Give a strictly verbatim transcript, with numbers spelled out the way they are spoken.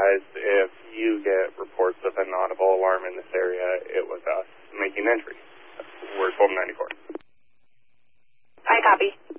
advised if you get reports of an audible alarm in this area, it was us making entry. We're twelve ninety-four. I copy.